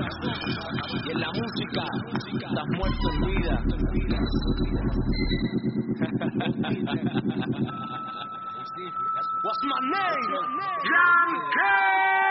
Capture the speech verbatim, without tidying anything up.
Y en la música, estás muerto en vida. What's my name? Young K.